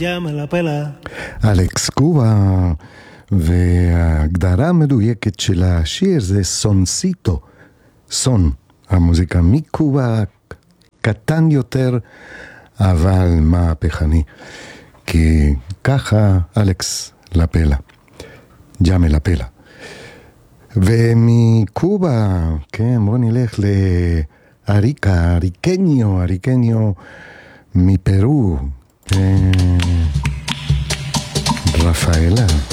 llama la pela. אלכס קובה, וההגדרה המדויקת של השיר זה סונסיטו, סון, המוזיקה מקובה קטן יותר, אבל מהפכני, כי ככה אלכס לפלה, llama la pela. ומקובה, כן, בוא נלך לאריקה, אריקניו מפרו, רפאלה.